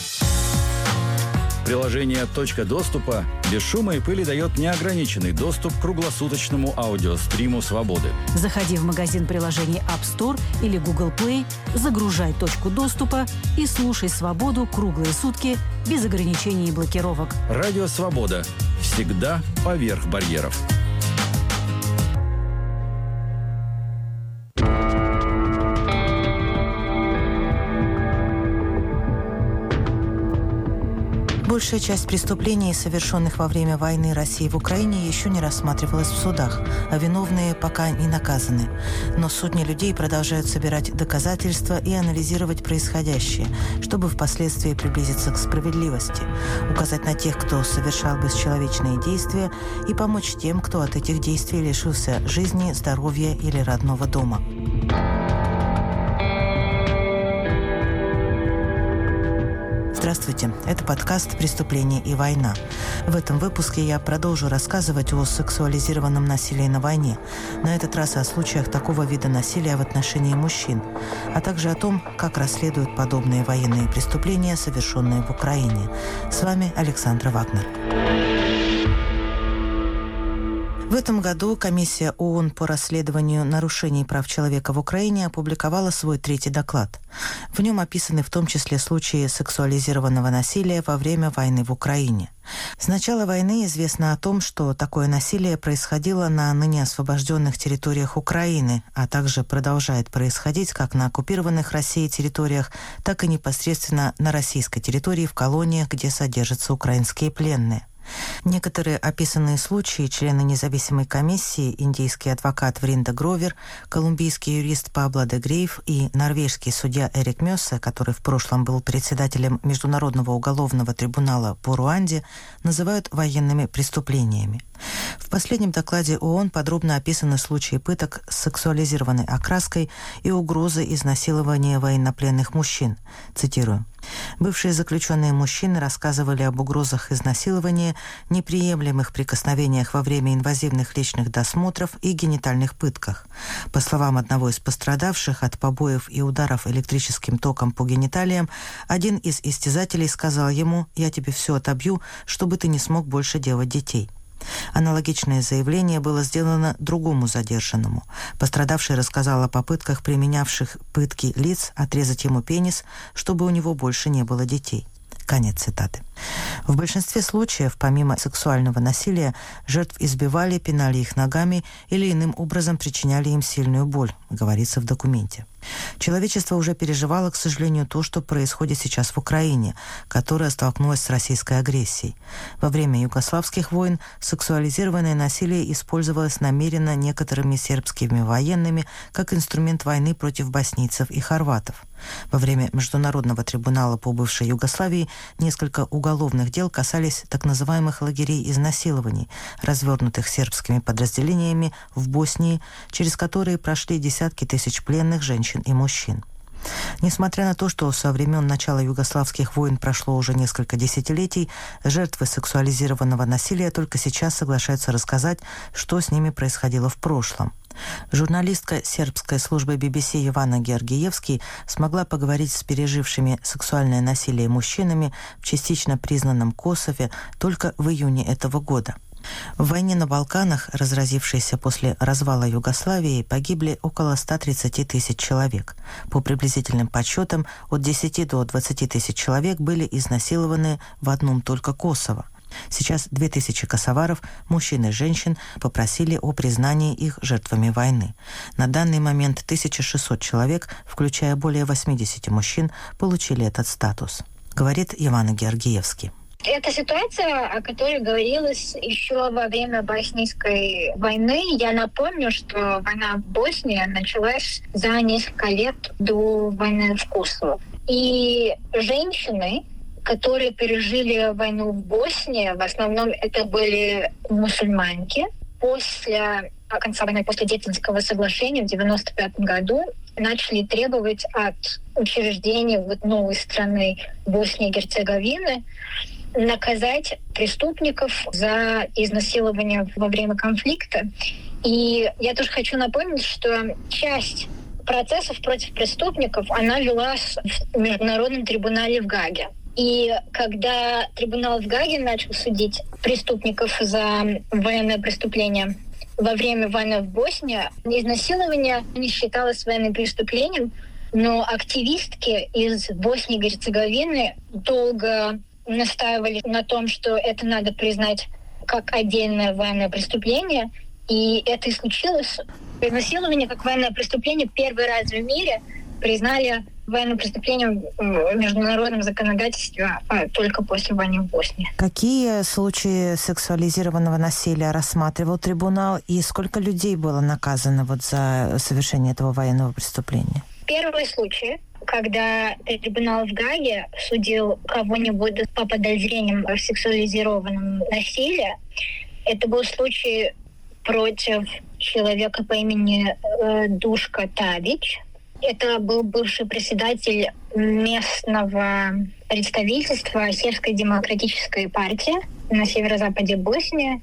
Приложение «Точка доступа» без шума и пыли дает неограниченный доступ к круглосуточному аудиостриму «Свободы». Заходи в магазин приложений App Store или Google Play, загружай «Точку доступа» и слушай «Свободу» круглые сутки без ограничений и блокировок. Радио «Свобода». Всегда поверх барьеров. Большая часть преступлений, совершенных во время войны России в Украине, еще не рассматривалась в судах, а виновные пока не наказаны. Но сотни людей продолжают собирать доказательства и анализировать происходящее, чтобы впоследствии приблизиться к справедливости, указать на тех, кто совершал бесчеловечные действия, и помочь тем, кто от этих действий лишился жизни, здоровья или родного дома. Здравствуйте, это подкаст «Преступление и война». В этом выпуске я продолжу рассказывать о сексуализированном насилии на войне, на этот раз о случаях такого вида насилия в отношении мужчин, а также о том, как расследуют подобные военные преступления, совершенные в Украине. С вами Александра Вагнер. В этом году Комиссия ООН по расследованию нарушений прав человека в Украине опубликовала свой 3-й доклад. В нем описаны в том числе случаи сексуализированного насилия во время войны в Украине. С начала войны известно о том, что такое насилие происходило на ныне освобожденных территориях Украины, а также продолжает происходить как на оккупированных Россией территориях, так и непосредственно на российской территории в колониях, где содержатся украинские пленные. Некоторые описанные случаи члены независимой комиссии, индийский адвокат Вринда Гровер, колумбийский юрист Пабло де Грейв и норвежский судья Эрик Мёссе, который в прошлом был председателем Международного уголовного трибунала по Руанде, называют военными преступлениями. В последнем докладе ООН подробно описаны случаи пыток с сексуализированной окраской и угрозы изнасилования военнопленных мужчин. Цитирую. Бывшие заключенные мужчины рассказывали об угрозах изнасилования, неприемлемых прикосновениях во время инвазивных личных досмотров и генитальных пытках. По словам одного из пострадавших от побоев и ударов электрическим током по гениталиям, один из истязателей сказал ему: «Я тебе все отобью, чтобы ты не смог больше делать детей». Аналогичное заявление было сделано другому задержанному. Пострадавший рассказал о попытках применявших пытки лиц отрезать ему пенис, чтобы у него больше не было детей. Конец цитаты. В большинстве случаев, помимо сексуального насилия, жертв избивали, пинали их ногами или иным образом причиняли им сильную боль, говорится в документе. Человечество уже переживало, к сожалению, то, что происходит сейчас в Украине, которая столкнулась с российской агрессией. Во время югославских войн сексуализированное насилие использовалось намеренно некоторыми сербскими военными как инструмент войны против боснийцев и хорватов. Во время Международного трибунала по бывшей Югославии несколько уголовных дел касались так называемых лагерей изнасилований, развернутых сербскими подразделениями в Боснии, через которые прошли десятки тысяч пленных женщин и мужчин. Несмотря на то, что со времен начала югославских войн прошло уже несколько десятилетий, жертвы сексуализированного насилия только сейчас соглашаются рассказать, что с ними происходило в прошлом. Журналистка сербской службы BBC Ивана Георгиевски смогла поговорить с пережившими сексуальное насилие мужчинами в частично признанном Косове только в июне этого года. В войне на Балканах, разразившейся после развала Югославии, погибли около 130 тысяч человек. По приблизительным подсчетам, от 10 до 20 тысяч человек были изнасилованы в одном только Косово. Сейчас 2000 косоваров, мужчин и женщин, попросили о признании их жертвами войны. На данный момент 1600 человек, включая более 80 мужчин, получили этот статус, говорит Ивана Георгиевски. Это ситуация, о которой говорилось еще во время Боснийской войны. Я напомню, что война в Боснии началась за несколько лет до войны в Косово. И женщины, которые пережили войну в Боснии, в основном это были мусульманки. После конца войны, после Дейтонского соглашения в 1995 году начали требовать от учреждений новой страны Боснии и Герцеговины наказать преступников за изнасилование во время конфликта. И я тоже хочу напомнить, что часть процессов против преступников, она велась в Международном трибунале в Гааге. И когда трибунал в Гааге начал судить преступников за военное преступление во время войны в Боснии, изнасилование не считалось военным преступлением, но активистки из Боснии и Герцеговины долго настаивали на том, что это надо признать как отдельное военное преступление. И это и случилось. Изнасилование как военное преступление первый раз в мире признали военным преступлением в международном законодательстве только после войны в Боснии. Какие случаи сексуализированного насилия рассматривал трибунал и сколько людей было наказано за совершение этого военного преступления? Первый случай, когда трибунал в Гааге судил кого-нибудь по подозрениям в сексуализированном насилии, это был случай против человека по имени Душка Тавич. Это был бывший председатель местного представительства Сербской демократической партии на северо-западе Боснии.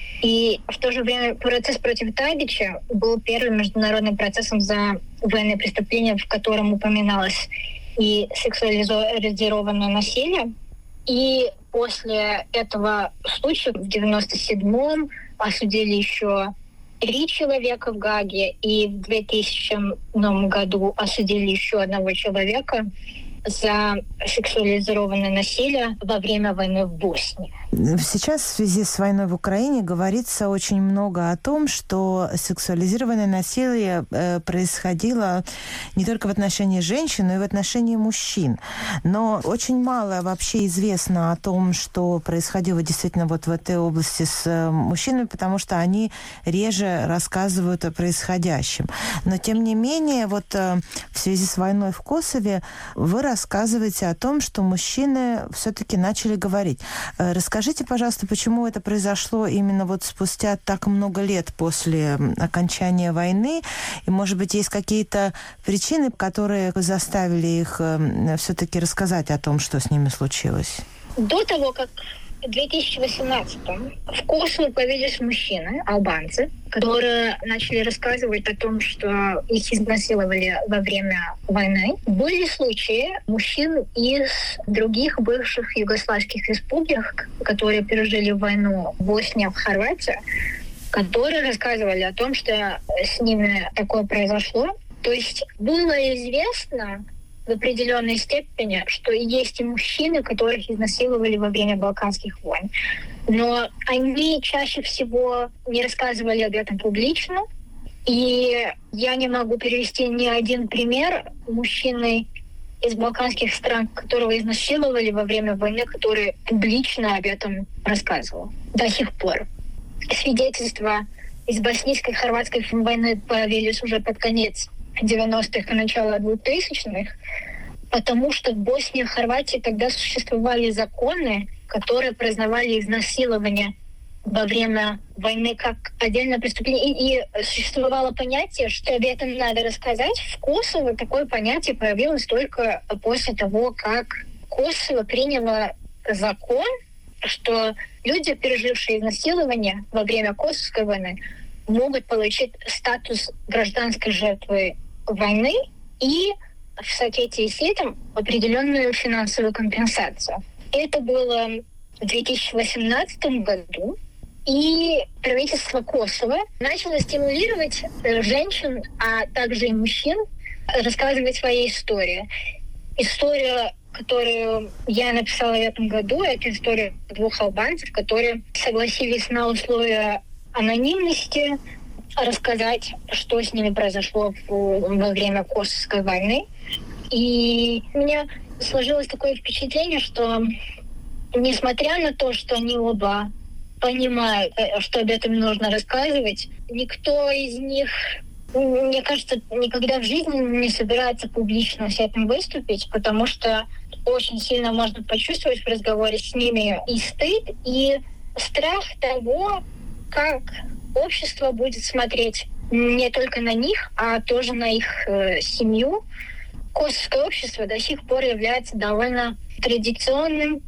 И в то же время процесс против Тадича был первым международным процессом за военные преступления, в котором упоминалось и сексуализированное насилие. И после этого случая в 1997-м осудили еще 3 человека в Гааге, и в 2000 году осудили еще 1 человека за сексуализированное насилие во время войны в Боснии. Сейчас в связи с войной в Украине говорится очень много о том, что сексуализированное насилие происходило не только в отношении женщин, но и в отношении мужчин. Но очень мало вообще известно о том, что происходило действительно вот в этой области с мужчинами, потому что они реже рассказывают о происходящем. Но тем не менее, вот в связи с войной в Косове вы рассказываете о том, что мужчины все-таки начали говорить. Расскажите, пожалуйста, почему это произошло именно вот спустя так много лет после окончания войны? И, может быть, есть какие-то причины, которые заставили их все-таки рассказать о том, что с ними случилось? До того, как в 2018-м в Косово появились мужчины, албанцы, которые начали рассказывать о том, что их изнасиловали во время войны. Были случаи мужчин из других бывших югославских республик, которые пережили войну в Боснии, в Хорватии, которые рассказывали о том, что с ними такое произошло. То есть было известно в определенной степени, что есть и мужчины, которых изнасиловали во время Балканских войн. Но они чаще всего не рассказывали об этом публично. И я не могу привести ни один пример мужчины из балканских стран, которого изнасиловали во время войны, который публично об этом рассказывал до сих пор. Свидетельства из боснийской и хорватской войны появились уже под конец 90-х и начало 2000-х, потому что в Боснии и Хорватии тогда существовали законы, которые признавали изнасилование во время войны как отдельное преступление. И существовало понятие, что об этом надо рассказать. В Косово такое понятие появилось только после того, как Косово приняло закон, что люди, пережившие изнасилование во время Косовской войны, могут получить статус гражданской жертвы войны и в соответствии с этим определенную финансовую компенсацию. Это было в 2018 году, и правительство Косово начало стимулировать женщин, а также и мужчин рассказывать свои истории. История, которую я написала в этом году, это история 2 албанцев, которые согласились на условия анонимности рассказать, что с ними произошло во время Косовской войны. И у меня сложилось такое впечатление, что несмотря на то, что они оба понимают, что об этом нужно рассказывать, никто из них, мне кажется, никогда в жизни не собирается публично с этим выступить, потому что очень сильно можно почувствовать в разговоре с ними и стыд, и страх того, как общество будет смотреть не только на них, а тоже на их семью. Косовское общество до сих пор является довольно традиционным,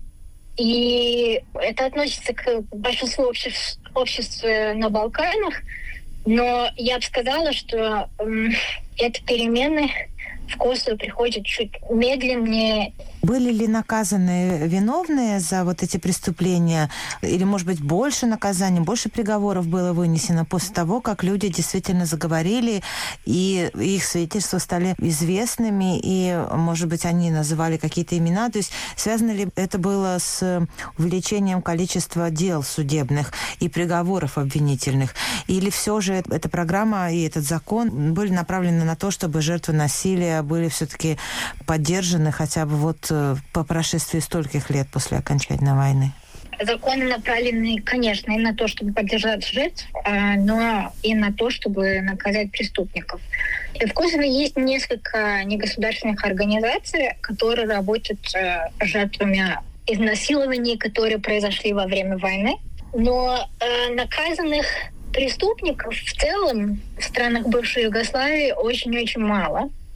и это относится к большинству обществ на Балканах, но я бы сказала, что эти перемены в Косово приходят чуть медленнее. Были ли наказаны виновные за вот эти преступления? Или, может быть, больше наказаний, больше приговоров было вынесено после того, как люди действительно заговорили, и их свидетельства стали известными, и, может быть, они называли какие-то имена? То есть связано ли это было с увеличением количества дел судебных и приговоров обвинительных? Или все же эта программа и этот закон были направлены на то, чтобы жертвы насилия были все-таки поддержаны хотя бы вот по прошествии стольких лет после окончания войны? Законы направлены, конечно, и на то, чтобы поддержать жертв, но и на то, чтобы наказать преступников. И в Косово есть несколько негосударственных организаций, которые работают с жертвами изнасилований, которые произошли во время войны. Но наказанных преступников в целом в странах бывшей Югославии очень-очень мало.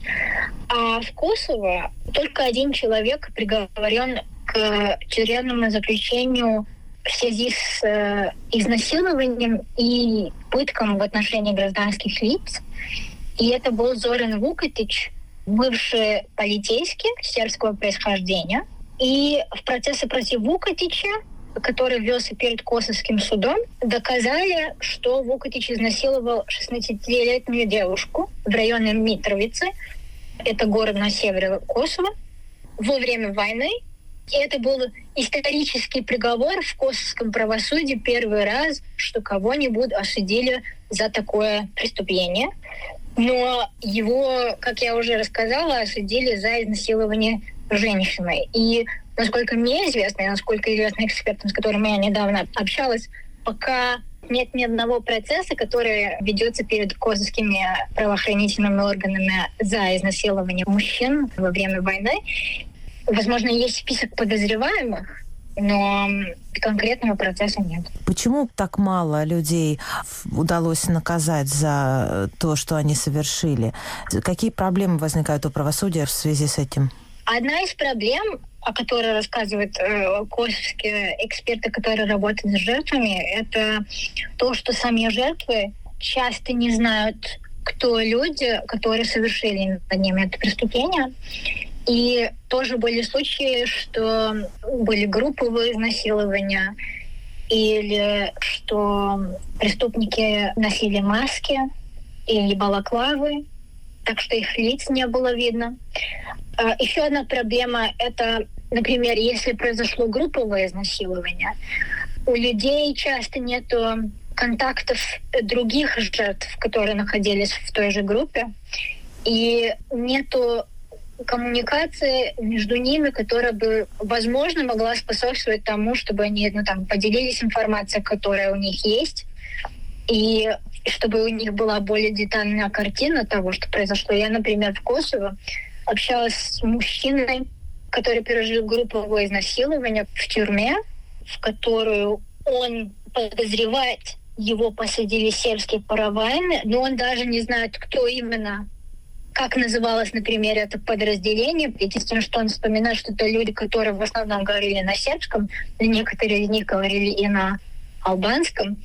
А в Косово только один человек приговорен к тюремному заключению в связи с изнасилованием и пытком в отношении гражданских лиц. И это был Зоран Вукатич, бывший полицейский сербского происхождения. И в процессе против Вукатича, который велся перед Косовским судом, доказали, что Вукатич изнасиловал 16-летнюю девушку в районе Митровицы, это город на севере Косово, во время войны. И это был исторический приговор в косовском правосудии, первый раз, что кого-нибудь осудили за такое преступление. Но его, как я уже рассказала, осудили за изнасилование женщины. И, насколько мне известно, и насколько известно экспертам, с которыми я недавно общалась, пока нет ни одного процесса, который ведется перед косовскими правоохранительными органами за изнасилование мужчин во время войны. Возможно, есть список подозреваемых, но конкретного процесса нет. Почему так мало людей удалось наказать за то, что они совершили? Какие проблемы возникают у правосудия в связи с этим? Одна из проблем, о которой рассказывают косовские эксперты, которые работают с жертвами, это то, что сами жертвы часто не знают, кто люди, которые совершили над ними это преступление. И тоже были случаи, что были групповые изнасилования или что преступники носили маски или балаклавы, так что их лиц не было видно. Еще одна проблема — это, например, если произошло групповое изнасилование, у людей часто нету контактов других жертв, которые находились в той же группе, и нету коммуникации между ними, которая бы, возможно, могла способствовать тому, чтобы они поделились информацией, которая у них есть, и чтобы у них была более детальная картина того, что произошло. Я, например, в Косово общалась с мужчиной, который пережил групповое изнасилование в тюрьме, в которую он подозревает, его посадили сербские паравайны, но он даже не знает, кто именно, как называлось, например, это подразделение. Единственное, что он вспоминает, что это люди, которые в основном говорили на сербском, некоторые из них говорили и на албанском.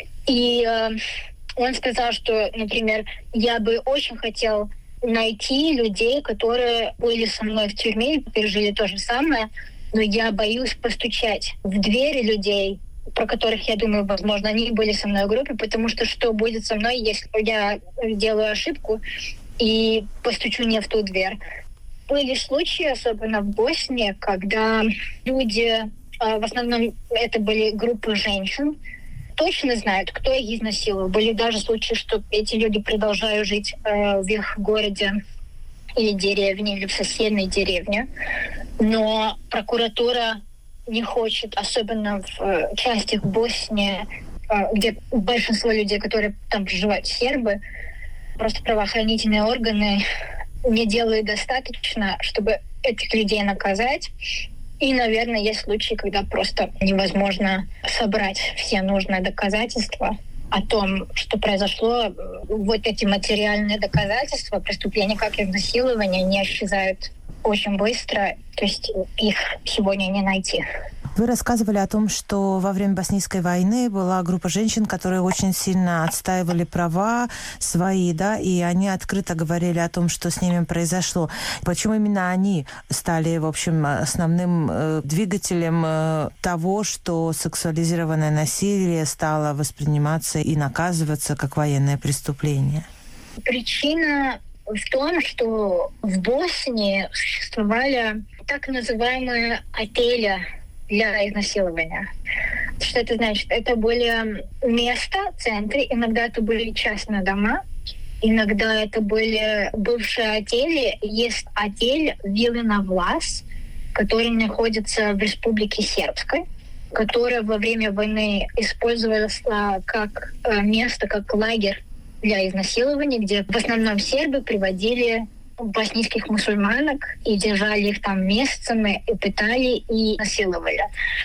И он сказал, что, например, я бы очень хотел найти людей, которые были со мной в тюрьме, пережили то же самое, но я боюсь постучать в двери людей, про которых я думаю, возможно, они были со мной в группе, потому что будет со мной, если я делаю ошибку и постучу не в ту дверь. Были случаи, особенно в Боснии, когда люди, в основном это были группы женщин, точно знают, кто их изнасиловал. Были даже случаи, что эти люди продолжают жить в их городе или деревне, или в соседней деревне. Но прокуратура не хочет, особенно в частях Боснии, где большинство людей, которые там проживают, сербы, просто правоохранительные органы не делают достаточно, чтобы этих людей наказать. И, наверное, есть случаи, когда просто невозможно собрать все нужные доказательства о том, что произошло. Вот эти материальные доказательства преступления, как изнасилование, не исчезают очень быстро. То есть их сегодня не найти. Вы рассказывали о том, что во время Боснийской войны была группа женщин, которые очень сильно отстаивали права свои, да, и они открыто говорили о том, что с ними произошло. Почему именно они стали, в общем, основным двигателем того, что сексуализированное насилие стало восприниматься и наказываться как военное преступление? Причина в том, что в Боснии существовали так называемые отели для изнасилования. Что это значит? Это были места, центры, иногда это были частные дома, иногда это были бывшие отели. Есть отель Вилина Влас, который находится в Республике Сербской, которая во время войны использовалась как место, как лагерь для изнасилования, где в основном сербы приводили боснийских мусульманок и держали их там месяцами, и пытали, и насиловали.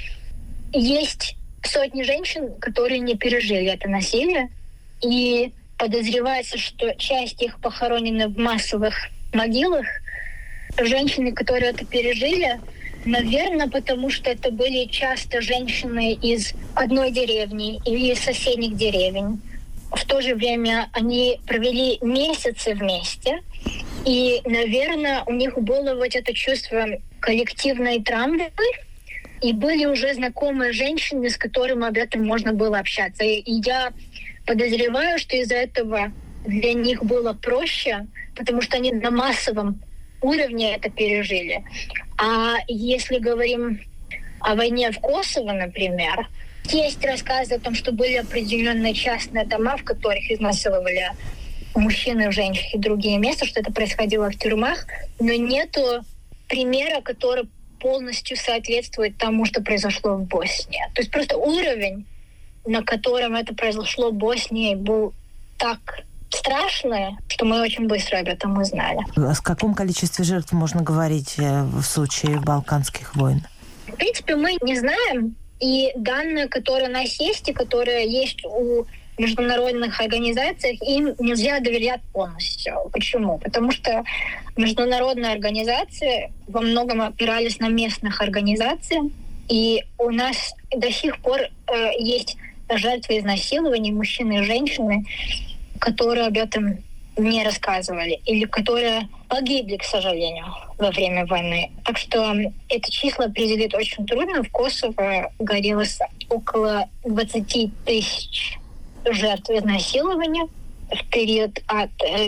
Есть сотни женщин, которые не пережили это насилие, и подозревается, что часть их похоронены в массовых могилах женщины, которые это пережили, наверное, потому что это были часто женщины из одной деревни или из соседних деревень. В то же время они провели месяцы вместе, и, наверное, у них было вот это чувство коллективной травмы, и были уже знакомые женщины, с которыми об этом можно было общаться. И я подозреваю, что из-за этого для них было проще, потому что они на массовом уровне это пережили. А если говорим о войне в Косово, например, есть рассказы о том, что были определенные частные дома, в которых изнасиловали мужчины, женщин и другие места, что это происходило в тюрьмах, но нету примера, который полностью соответствует тому, что произошло в Боснии. То есть просто уровень, на котором это произошло в Боснии, был так страшный, что мы очень быстро об этом узнали. О каком количестве жертв можно говорить в случае балканских войн? В принципе, мы не знаем. И данные, которые у нас есть, и которые есть у международных организаций, им нельзя доверять полностью. Почему? Потому что международные организации во многом опирались на местных организаций, и у нас до сих пор есть жертвы изнасилований, мужчины и женщины, которые об этом не рассказывали, или которые погибли, к сожалению, во время войны. Так что это число определить очень трудно. В Косово горелось около 20 тысяч жертв изнасилования в период от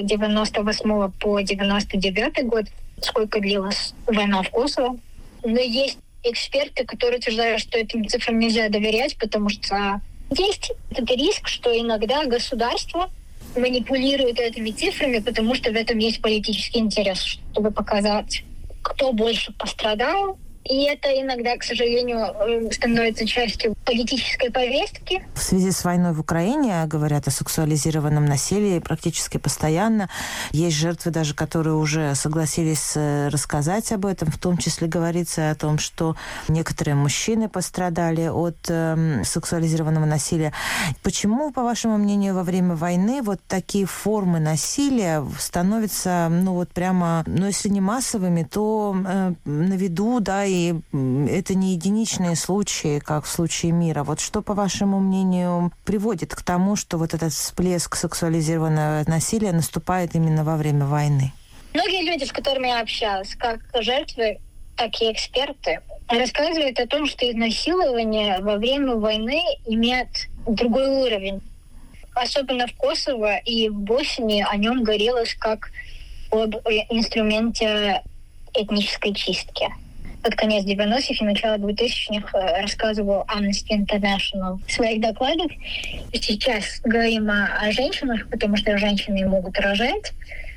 98 по 99 год, сколько длилась война в Косово. Но есть эксперты, которые утверждают, что этим цифрам нельзя доверять, потому что есть этот риск, что иногда государство манипулируют этими цифрами, потому что в этом есть политический интерес, чтобы показать, кто больше пострадал. И это иногда, к сожалению, становится частью политической повестки. В связи с войной в Украине говорят о сексуализированном насилии практически постоянно. Есть жертвы даже, которые уже согласились рассказать об этом. В том числе говорится о том, что некоторые мужчины пострадали от сексуализированного насилия. Почему, по вашему мнению, во время войны вот такие формы насилия становятся, прямо, если не массовыми, то на виду, да, и это не единичные случаи, как в случае мира. Вот что, по вашему мнению, приводит к тому, что вот этот всплеск сексуализированного насилия наступает именно во время войны? Многие люди, с которыми я общалась, как жертвы, так и эксперты, рассказывают о том, что изнасилование во время войны имеет другой уровень. Особенно в Косово и в Боснии о нем говорилось как об инструменте этнической чистки. Под конец 90-х и начало 2000-х рассказывал Amnesty International в своих докладах. Сейчас говорим о женщинах, потому что женщины могут рожать.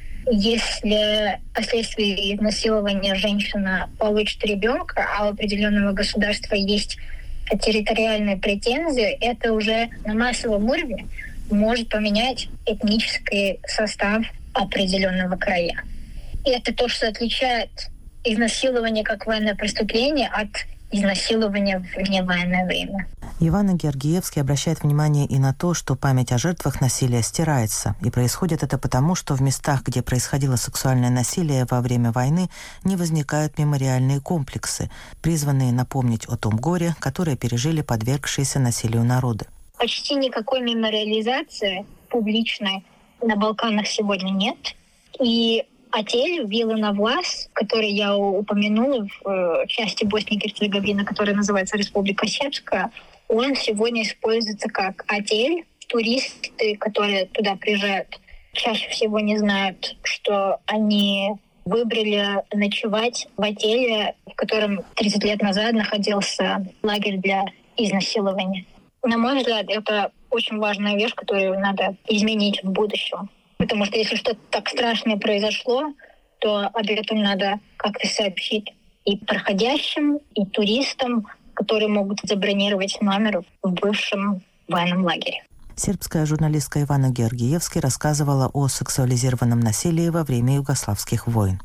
Если вследствие изнасилования женщина получит ребенка, а у определенного государства есть территориальные претензии, это уже на массовом уровне может поменять этнический состав определенного края. И это то, что отличает изнасилование как военное преступление от изнасилования в невоенное время. Ивана Георгиевский обращает внимание и на то, что память о жертвах насилия стирается. И происходит это потому, что в местах, где происходило сексуальное насилие во время войны, не возникают мемориальные комплексы, призванные напомнить о том горе, которое пережили подвергшиеся насилию народы. Почти никакой мемориализации публичной на Балканах сегодня нет. И отель Вилана Влас, который я упомянула в части Боснии и Герцеговины, которая называется Республика Сербская, он сегодня используется как отель. Туристы, которые туда приезжают, чаще всего не знают, что они выбрали ночевать в отеле, в котором 30 лет назад находился лагерь для изнасилования. На мой взгляд, это очень важная вещь, которую надо изменить в будущем. Потому что если что-то так страшное произошло, то об этом надо как-то сообщить и проходящим, и туристам, которые могут забронировать номер в бывшем военном лагере. Сербская журналистка Ивана Георгиевский рассказывала о сексуализированном насилии во время югославских войн.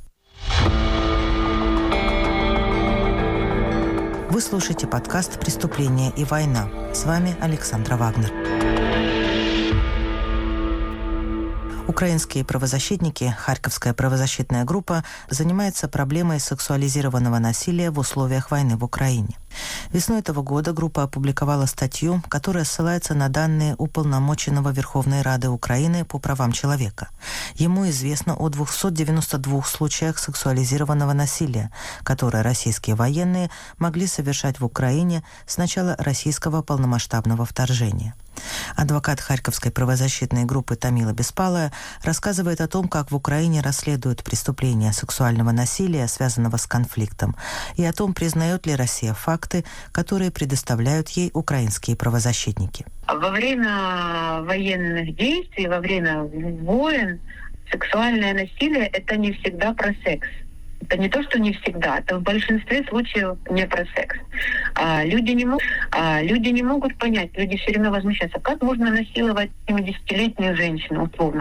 Вы слушаете подкаст «Преступление и война». С вами Александра Вагнер. Украинские правозащитники, Харьковская правозащитная группа, занимается проблемой сексуализированного насилия в условиях войны в Украине. Весной этого года группа опубликовала статью, которая ссылается на данные уполномоченного Верховной Рады Украины по правам человека. Ему известно о 292 случаях сексуализированного насилия, которые российские военные могли совершать в Украине с начала российского полномасштабного вторжения. Адвокат Харьковской правозащитной группы Тамила Беспалая рассказывает о том, как в Украине расследуют преступления сексуального насилия, связанного с конфликтом, и о том, признает ли Россия факты, которые предоставляют ей украинские правозащитники. Во время военных действий, во время войн, сексуальное насилие – это не всегда про секс. Это не то, что не всегда, это в большинстве случаев не про секс. Люди не могут понять, люди все время возмущаются, как можно насиловать 70-летнюю женщину, условно.